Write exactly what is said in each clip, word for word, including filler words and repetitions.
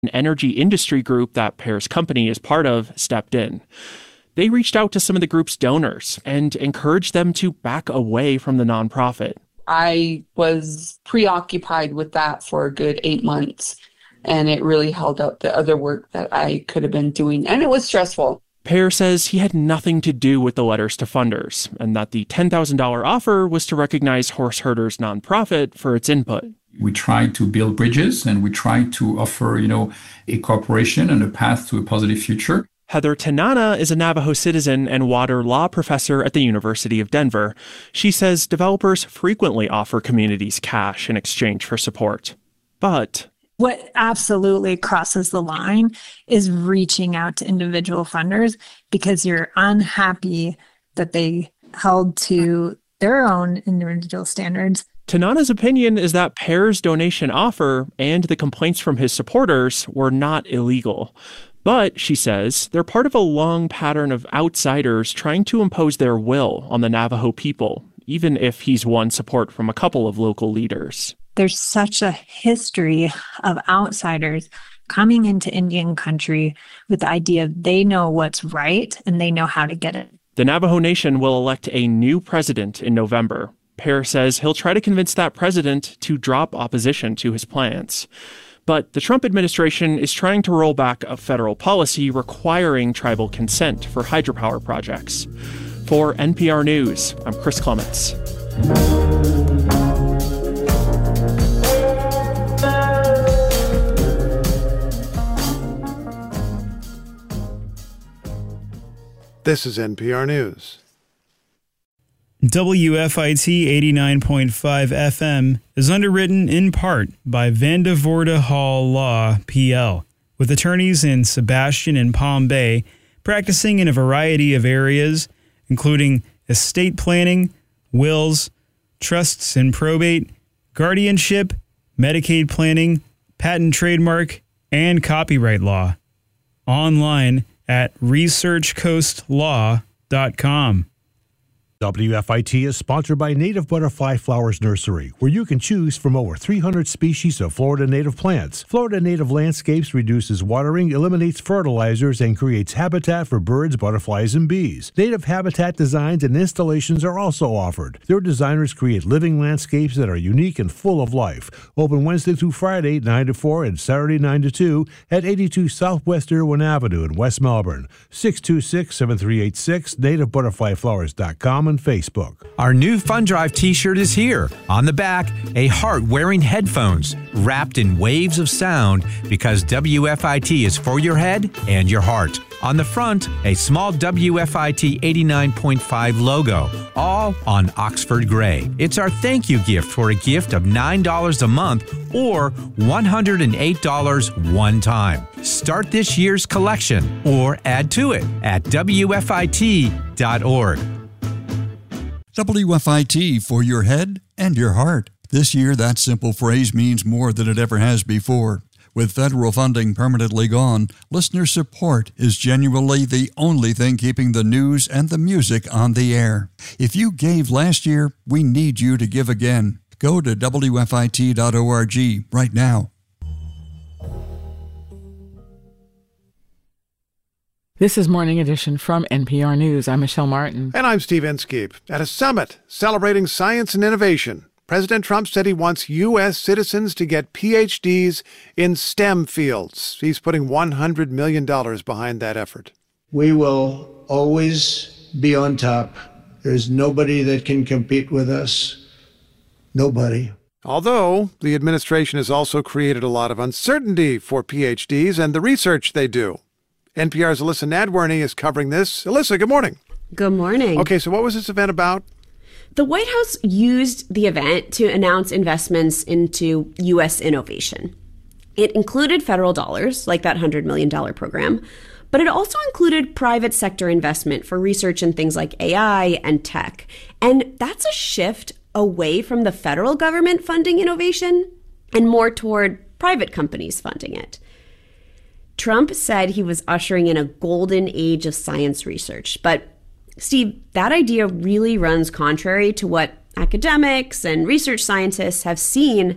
an energy industry group that Pear's company is part of, stepped in. They reached out to some of the group's donors and encouraged them to back away from the nonprofit. I was preoccupied with that for a good eight months, and it really held up the other work that I could have been doing, and it was stressful. Pear says he had nothing to do with the letters to funders, and that the ten thousand dollars offer was to recognize Horse Herders nonprofit for its input. We try to build bridges, and we try to offer, you know, a cooperation and a path to a positive future. Heather Tanana is a Navajo citizen and water law professor at the University of Denver. She says developers frequently offer communities cash in exchange for support. But what absolutely crosses the line is reaching out to individual funders because you're unhappy that they held to their own individual standards. Tanana's opinion is that Pear's donation offer and the complaints from his supporters were not illegal. But, she says, they're part of a long pattern of outsiders trying to impose their will on the Navajo people, even if he's won support from a couple of local leaders. There's such a history of outsiders coming into Indian country with the idea they know what's right and they know how to get it. The Navajo Nation will elect a new president in November. Pear says he'll try to convince that president to drop opposition to his plans. But the Trump administration is trying to roll back a federal policy requiring tribal consent for hydropower projects. For N P R News, I'm Chris Clements. This is N P R News. W F I T eighty-nine point five F M is underwritten in part by Vandevoorde Hall Law, P L, with attorneys in Sebastian and Palm Bay, practicing in a variety of areas, including estate planning, wills, trusts and probate, guardianship, Medicaid planning, patent trademark, and copyright law. Online at research coast law dot com. W F I T is sponsored by Native Butterfly Flowers Nursery, where you can choose from over three hundred species of Florida native plants. Florida Native Landscapes reduces watering, eliminates fertilizers, and creates habitat for birds, butterflies, and bees. Native habitat designs and installations are also offered. Their designers create living landscapes that are unique and full of life. Open Wednesday through Friday, nine to four, and Saturday, nine to two, at eighty-two Southwest Irwin Avenue in West Melbourne. six two six, seven three eight six, native butterfly flowers dot com. Facebook. Our new Fun Drive t-shirt is here. On the back, a heart wearing headphones wrapped in waves of sound because W F I T is for your head and your heart. On the front, a small W F I T eighty-nine point five logo, all on Oxford Gray. It's our thank you gift for a gift of nine dollars a month or one hundred eight dollars one time. Start this year's collection or add to it at W F I T dot org. W F I T for your head and your heart. This year, that simple phrase means more than it ever has before. With federal funding permanently gone, listener support is genuinely the only thing keeping the news and the music on the air. If you gave last year, we need you to give again. Go to W F I T dot org right now. This is Morning Edition from N P R News. I'm Michelle Martin. And I'm Steve Inskeep. At a summit celebrating science and innovation, President Trump said he wants U S citizens to get P H Ds in STEM fields. He's putting one hundred million dollars behind that effort. We will always be on top. There's nobody that can compete with us. Nobody. Although the administration has also created a lot of uncertainty for P H Ds and the research they do. N P R's Alyssa Nadworny is covering this. Alyssa, good morning. Good morning. Okay, so what was this event about? The White House used the event to announce investments into U S innovation. It included federal dollars, like that one hundred million dollars program, but it also included private sector investment for research in things like A I and tech. And that's a shift away from the federal government funding innovation and more toward private companies funding it. Trump said he was ushering in a golden age of science research. But, Steve, that idea really runs contrary to what academics and research scientists have seen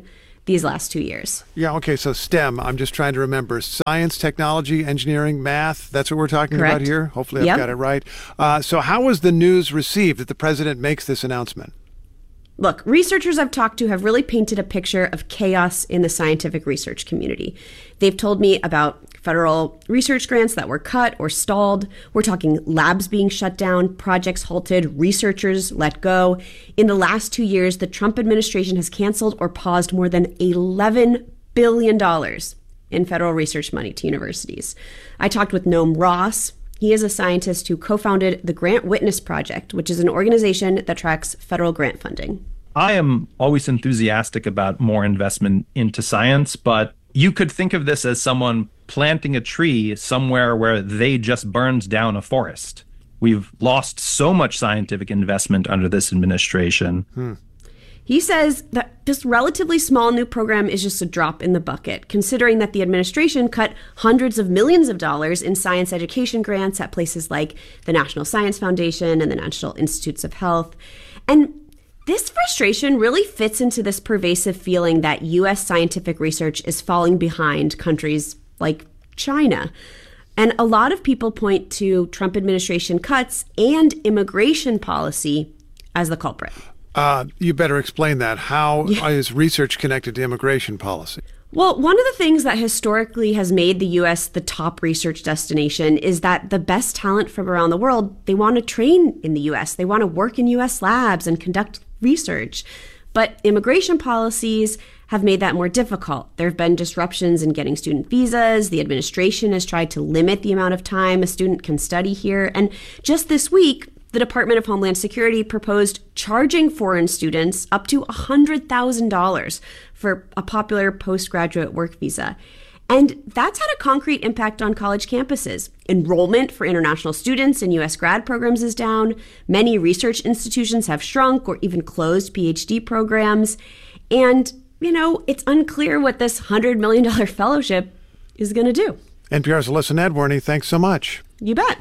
these last two years. Yeah, okay, so STEM, I'm just trying to remember. Science, technology, engineering, math, that's what we're talking Correct. about here? Hopefully I've Yep. got it right. Uh, so how was the news received that the president makes this announcement? Look, researchers I've talked to have really painted a picture of chaos in the scientific research community. They've told me about federal research grants that were cut or stalled. We're talking labs being shut down, projects halted, researchers let go. In the last two years, the Trump administration has canceled or paused more than eleven billion dollars in federal research money to universities. I talked with Noam Ross. He is a scientist who co-founded the Grant Witness Project, which is an organization that tracks federal grant funding. I am always enthusiastic about more investment into science, but you could think of this as someone planting a tree somewhere where they just burned down a forest. We've lost so much scientific investment under this administration. Hmm. He says that this relatively small new program is just a drop in the bucket, considering that the administration cut hundreds of millions of dollars in science education grants at places like the National Science Foundation and the National Institutes of Health. And this frustration really fits into this pervasive feeling that U S scientific research is falling behind countries like China. And a lot of people point to Trump administration cuts and immigration policy as the culprit. Uh, you better explain that. How yeah. is research connected to immigration policy? Well, one of the things that historically has made the U S the top research destination is that the best talent from around the world, they want to train in the U S. They want to work in U S labs and conduct research. But immigration policies have made that more difficult. There have been disruptions in getting student visas. The administration has tried to limit the amount of time a student can study here. And just this week, the Department of Homeland Security proposed charging foreign students up to one hundred thousand dollars for a popular postgraduate work visa. And that's had a concrete impact on college campuses. Enrollment for international students in U S grad programs is down. Many research institutions have shrunk or even closed PhD programs. And, you know, it's unclear what this one hundred million dollars fellowship is going to do. N P R's Alyssa Nedworny, thanks so much. You bet.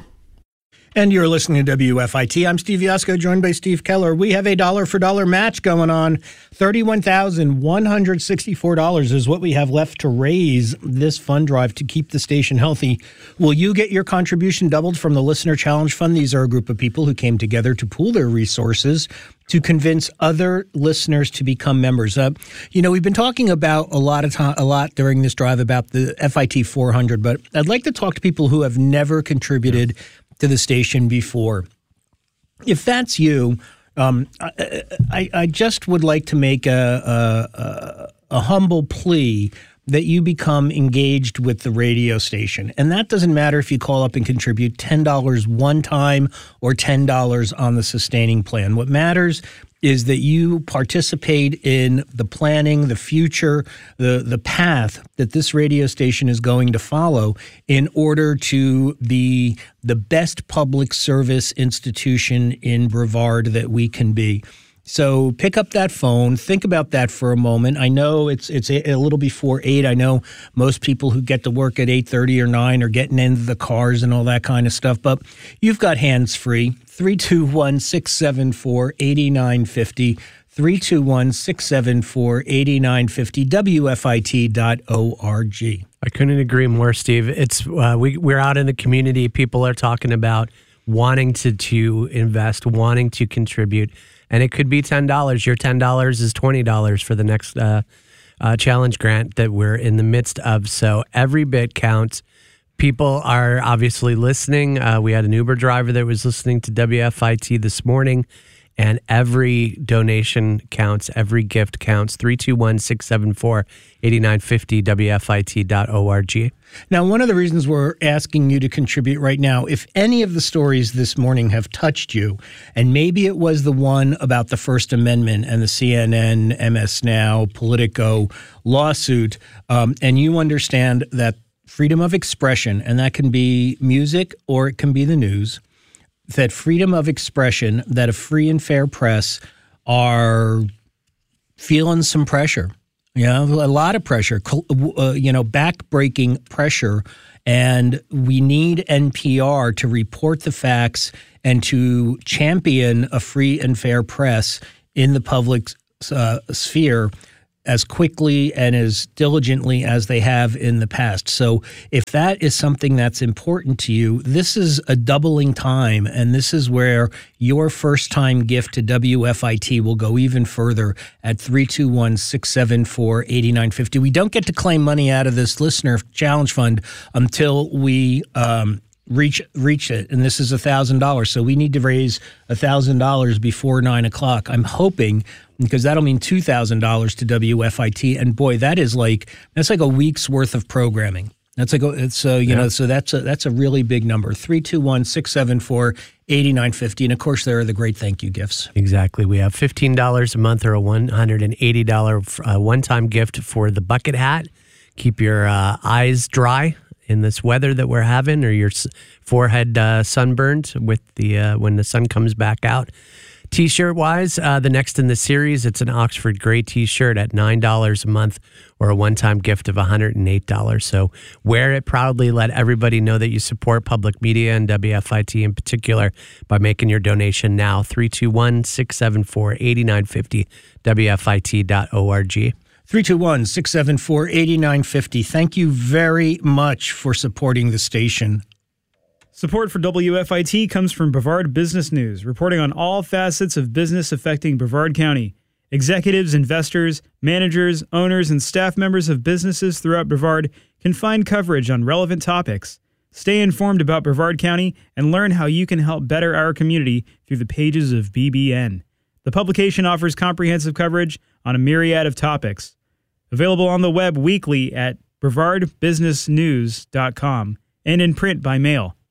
And you're listening to W F I T. I'm Steve Yasko, joined by Steve Keller. We have a dollar for dollar match going on. thirty-one thousand one hundred sixty-four dollars is what we have left to raise this fund drive to keep the station healthy. Will you get your contribution doubled from the Listener Challenge Fund? These are a group of people who came together to pool their resources to convince other listeners to become members. Uh, you know, we've been talking about a lot of time, a lot during this drive about the F I T four hundred, but I'd like to talk to people who have never contributed to the station before. If that's you, um, I, I, I just would like to make a, a, a humble plea that you become engaged with the radio station. And that doesn't matter if you call up and contribute ten dollars one time or ten dollars on the sustaining plan. What matters is that you participate in the planning, the future, the, the path that this radio station is going to follow in order to be the best public service institution in Brevard that we can be. So pick up that phone. Think about that for a moment. I know it's it's a, a little before eight. I know most people who get to work at eight thirty or nine are getting into the cars and all that kind of stuff. But you've got hands free. three two one, six seven four, eight nine five zero. three two one, six seven four, eight nine five zero. W F I T dot org. I couldn't agree more, Steve. It's uh, we we're out in the community. People are talking about wanting to to invest, wanting to contribute. And it could be ten dollars. Your ten dollars is twenty dollars for the next uh, uh, challenge grant that we're in the midst of. So every bit counts. People are obviously listening. Uh, we had an Uber driver that was listening to W F I T this morning. And every donation counts. Every gift counts. three two one, six seven four, eight nine five zero, W F I T dot org. Now, one of the reasons we're asking you to contribute right now, if any of the stories this morning have touched you, and maybe it was the one about the First Amendment and the C N N, M S Now, Politico lawsuit, um, and you understand that freedom of expression, and that can be music or it can be the news, that freedom of expression, that a free and fair press are feeling some pressure, you know, a lot of pressure, uh, you know, back-breaking pressure. And we need N P R to report the facts and to champion a free and fair press in the public uh, sphere. as quickly and as diligently as they have in the past. So if that is something that's important to you, this is a doubling time, and this is where your first-time gift to W F I T will go even further at three two one, six seven four, eight nine five zero. We don't get to claim money out of this listener challenge fund until we um, reach reach it, and this is one thousand dollars. So we need to raise one thousand dollars before nine o'clock. I'm hoping, because that'll mean two thousand dollars to W F I T, and boy, that is like that's like a week's worth of programming. That's like a, it's uh, you yeah. know so that's a that's a really big number. three two one, six seven four, eight nine five zero. And of course, there are the great thank you gifts. Exactly. We have fifteen dollars a month or a one hundred eighty dollars uh, one-time gift for the bucket hat. Keep your uh, eyes dry in this weather that we're having, or your forehead uh, sunburned with the uh, when the sun comes back out. T-shirt wise, uh, the next in the series, it's an Oxford Gray T-shirt at nine dollars a month, or a one-time gift of one hundred eight dollars. So wear it proudly. Let everybody know that you support public media and W F I T in particular by making your donation now. three two one, six seven four, eight nine five zero, W F I T dot org. three two one, six seven four, eight nine five zero. Thank you very much for supporting the station. Support for W F I T comes from Brevard Business News, reporting on all facets of business affecting Brevard County. Executives, investors, managers, owners, and staff members of businesses throughout Brevard can find coverage on relevant topics. Stay informed about Brevard County and learn how you can help better our community through the pages of B B N. The publication offers comprehensive coverage on a myriad of topics. Available on the web weekly at brevard business news dot com and in print by mail.